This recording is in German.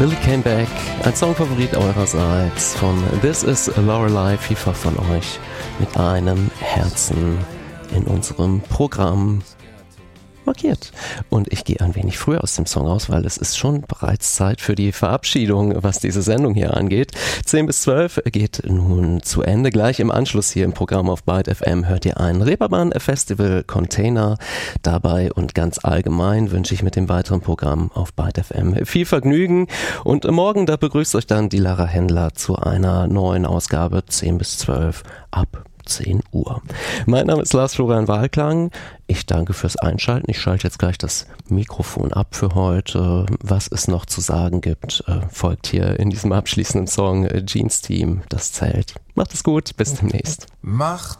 Billy Came Back, ein Songfavorit eurerseits von This is Lorelei, vielfach von euch mit einem Herzen in unserem Programm markiert. Und ich gehe ein wenig früher aus dem Song aus, weil es ist schon bereits Zeit für die Verabschiedung, was diese Sendung hier angeht. 10 bis 12 geht nun zu Ende. Gleich im Anschluss hier im Programm auf Byte FM hört ihr einen Reeperbahn Festival Container. Dabei und ganz allgemein wünsche ich mit dem weiteren Programm auf Byte FM viel Vergnügen. Und morgen, da begrüßt euch dann die Lara Händler zu einer neuen Ausgabe 10 bis 12 ab 10 Uhr. Mein Name ist Lars Florian Wahlklang. Ich danke fürs Einschalten. Ich schalte jetzt gleich das Mikrofon ab für heute. Was es noch zu sagen gibt, folgt hier in diesem abschließenden Song Jeans Team, das Zelt. Macht es gut, bis demnächst. Macht